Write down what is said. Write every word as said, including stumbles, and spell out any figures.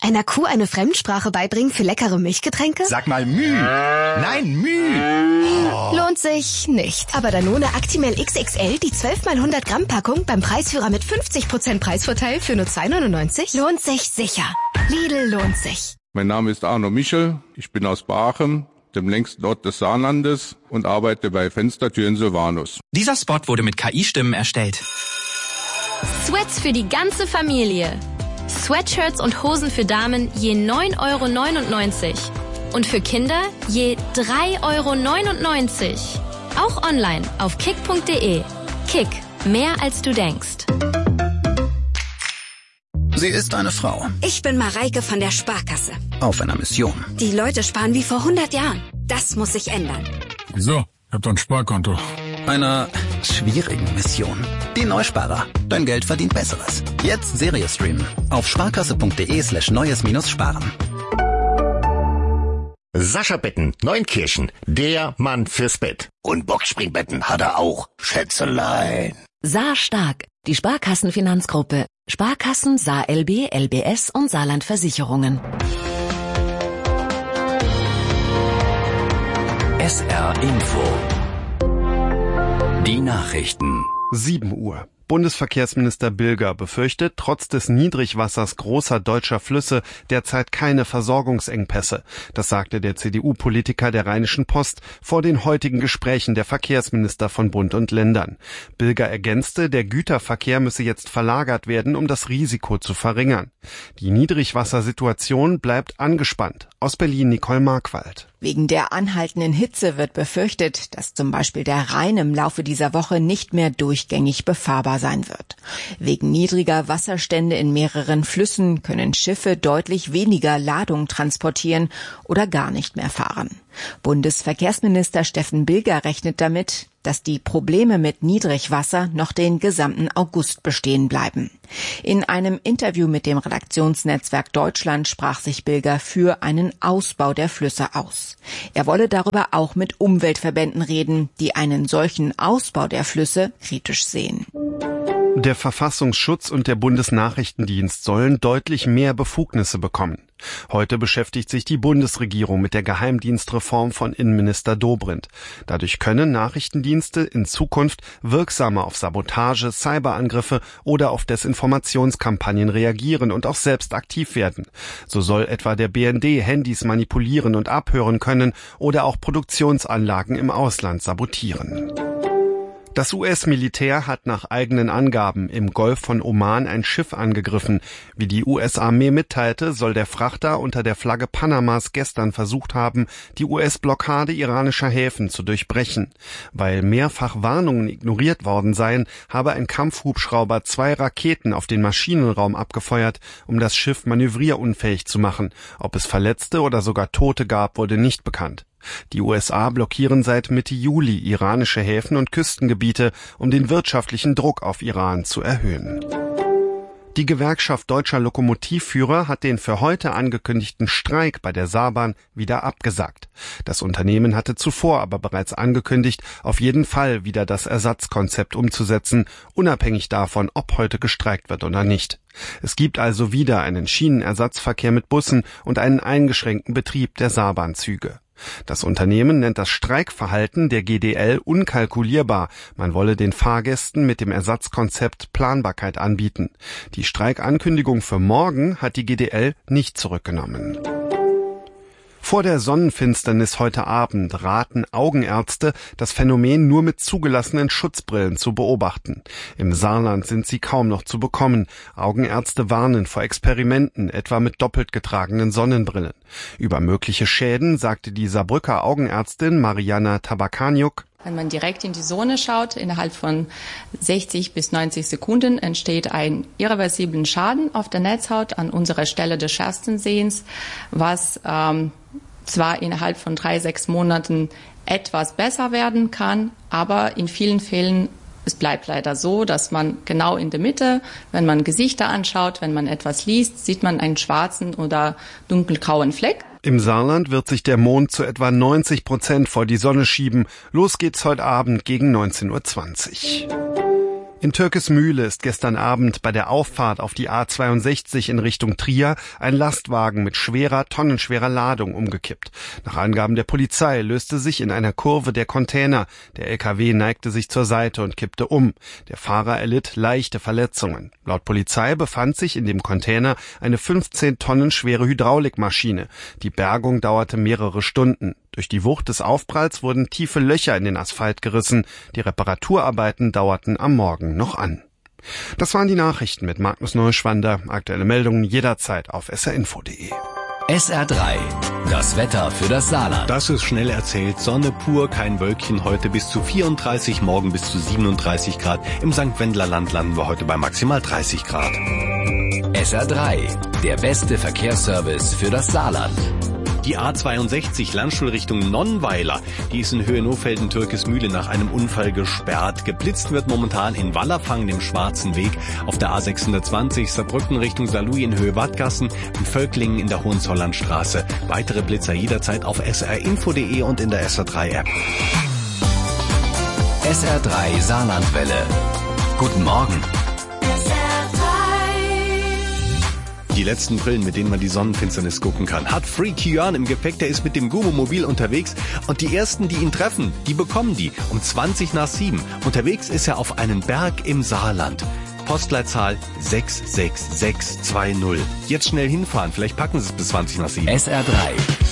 Einer Kuh eine Fremdsprache beibringen für leckere Milchgetränke? Sag mal Müh. Nein, Müh. Oh. Lohnt sich nicht. Aber Danone Actimel X X L, die zwölf mal hundert Gramm Packung beim Preisführer mit fünfzig Prozent Preisvorteil für nur zwei neunundneunzig, lohnt sich sicher. Lidl lohnt sich. Mein Name ist Arno Michel. Ich bin aus Baachem, dem längsten Ort des Saarlandes, und arbeite bei Fenstertüren Sylvanus. Dieser Spot wurde mit K I-Stimmen erstellt. Sweats für die ganze Familie. Sweatshirts und Hosen für Damen je neun Euro neunundneunzig. Und für Kinder je drei Euro neunundneunzig. Auch online auf kick punkt de. Kick, mehr als du denkst. Sie ist eine Frau. Ich bin Mareike von der Sparkasse. Auf einer Mission. Die Leute sparen wie vor hundert Jahren. Das muss sich ändern. Wieso? Ich hab doch ein Sparkonto. Einer schwierigen Mission. Die Neusparer. Dein Geld verdient Besseres. Jetzt Serie streamen. Auf sparkasse.de slash neues minus sparen. Sascha Betten, Neunkirchen. Der Mann fürs Bett. Und Boxspringbetten hat er auch. Schätzelein. Saar Stark. Die Sparkassenfinanzgruppe. Sparkassen, Saar L B, L B S und Saarland Versicherungen. S R Info. Die Nachrichten. sieben Uhr. Bundesverkehrsminister Bilger befürchtet trotz des Niedrigwassers großer deutscher Flüsse derzeit keine Versorgungsengpässe. Das sagte der C D U-Politiker der Rheinischen Post vor den heutigen Gesprächen der Verkehrsminister von Bund und Ländern. Bilger ergänzte, der Güterverkehr müsse jetzt verlagert werden, um das Risiko zu verringern. Die Niedrigwassersituation bleibt angespannt. Aus Berlin Nicole Markwald. Wegen der anhaltenden Hitze wird befürchtet, dass zum Beispiel der Rhein im Laufe dieser Woche nicht mehr durchgängig befahrbar sein wird. Wegen niedriger Wasserstände in mehreren Flüssen können Schiffe deutlich weniger Ladung transportieren oder gar nicht mehr fahren. Bundesverkehrsminister Steffen Bilger rechnet damit, dass die Probleme mit Niedrigwasser noch den gesamten August bestehen bleiben. In einem Interview mit dem Redaktionsnetzwerk Deutschland sprach sich Bilger für einen Ausbau der Flüsse aus. Er wolle darüber auch mit Umweltverbänden reden, die einen solchen Ausbau der Flüsse kritisch sehen. Der Verfassungsschutz und der Bundesnachrichtendienst sollen deutlich mehr Befugnisse bekommen. Heute beschäftigt sich die Bundesregierung mit der Geheimdienstreform von Innenminister Dobrindt. Dadurch können Nachrichtendienste in Zukunft wirksamer auf Sabotage, Cyberangriffe oder auf Desinformationskampagnen reagieren und auch selbst aktiv werden. So soll etwa der B N D Handys manipulieren und abhören können oder auch Produktionsanlagen im Ausland sabotieren. Das U S-Militär hat nach eigenen Angaben im Golf von Oman ein Schiff angegriffen. Wie die U S-Armee mitteilte, soll der Frachter unter der Flagge Panamas gestern versucht haben, die U S-Blockade iranischer Häfen zu durchbrechen. Weil mehrfach Warnungen ignoriert worden seien, habe ein Kampfhubschrauber zwei Raketen auf den Maschinenraum abgefeuert, um das Schiff manövrierunfähig zu machen. Ob es Verletzte oder sogar Tote gab, wurde nicht bekannt. Die U S A blockieren seit Mitte Juli iranische Häfen und Küstengebiete, um den wirtschaftlichen Druck auf Iran zu erhöhen. Die Gewerkschaft deutscher Lokomotivführer hat den für heute angekündigten Streik bei der Saarbahn wieder abgesagt. Das Unternehmen hatte zuvor aber bereits angekündigt, auf jeden Fall wieder das Ersatzkonzept umzusetzen, unabhängig davon, ob heute gestreikt wird oder nicht. Es gibt also wieder einen Schienenersatzverkehr mit Bussen und einen eingeschränkten Betrieb der Saarbahnzüge. Das Unternehmen nennt das Streikverhalten der G D L unkalkulierbar. Man wolle den Fahrgästen mit dem Ersatzkonzept Planbarkeit anbieten. Die Streikankündigung für morgen hat die G D L nicht zurückgenommen. Vor der Sonnenfinsternis heute Abend raten Augenärzte, das Phänomen nur mit zugelassenen Schutzbrillen zu beobachten. Im Saarland sind sie kaum noch zu bekommen. Augenärzte warnen vor Experimenten, etwa mit doppelt getragenen Sonnenbrillen. Über mögliche Schäden sagte die Saarbrücker Augenärztin Mariana Tabakaniuk: Wenn man direkt in die Sonne schaut, innerhalb von sechzig bis neunzig Sekunden entsteht ein irreversiblen Schaden auf der Netzhaut an unserer Stelle des schärfsten Sehens, was ähm, zwar innerhalb von drei, sechs Monaten etwas besser werden kann, aber in vielen Fällen es bleibt leider so, dass man genau in der Mitte, wenn man Gesichter anschaut, wenn man etwas liest, sieht man einen schwarzen oder dunkelgrauen Fleck. Im Saarland wird sich der Mond zu etwa neunzig Prozent vor die Sonne schieben. Los geht's heute Abend gegen neunzehn Uhr zwanzig. In Türkesmühle ist gestern Abend bei der Auffahrt auf die A zweiundsechzig in Richtung Trier ein Lastwagen mit schwerer, tonnenschwerer Ladung umgekippt. Nach Angaben der Polizei löste sich in einer Kurve der Container. Der L K W neigte sich zur Seite und kippte um. Der Fahrer erlitt leichte Verletzungen. Laut Polizei befand sich in dem Container eine fünfzehn Tonnen schwere Hydraulikmaschine. Die Bergung dauerte mehrere Stunden. Durch die Wucht des Aufpralls wurden tiefe Löcher in den Asphalt gerissen. Die Reparaturarbeiten dauerten am Morgen noch an. Das waren die Nachrichten mit Magnus Neuschwander. Aktuelle Meldungen jederzeit auf s r info punkt d e. S R drei. Das Wetter für das Saarland. Das ist schnell erzählt. Sonne pur, kein Wölkchen. Heute bis zu vierunddreißig, morgen bis zu siebenunddreißig Grad. Im Sankt Wendler Land landen wir heute bei maximal dreißig Grad. S R drei. Der beste Verkehrsservice für das Saarland. Die A zweiundsechzig Landstuhl-Richtung Nonnweiler, die ist in Höhe Nofelden-Türkesmühle nach einem Unfall gesperrt. Geblitzt wird momentan in Wallerfang, dem Schwarzen Weg, auf der A sechshundertzwanzig Saarbrücken Richtung Saarlouis in Höhe Wattgassen und Völklingen in der Hohenzollernstraße. Weitere Blitzer jederzeit auf s r info punkt d e und in der S R drei App. S R drei Saarlandwelle. Guten Morgen. Die letzten Brillen, mit denen man die Sonnenfinsternis gucken kann, hat Freaky Jörn im Gepäck. Der ist mit dem Gummomobil unterwegs und die ersten, die ihn treffen, die bekommen die um zwanzig nach sieben. Unterwegs ist er auf einen Berg im Saarland. Postleitzahl sechs sechs sechs zwei null. Jetzt schnell hinfahren, vielleicht packen Sie es bis zwanzig nach sieben. S R drei.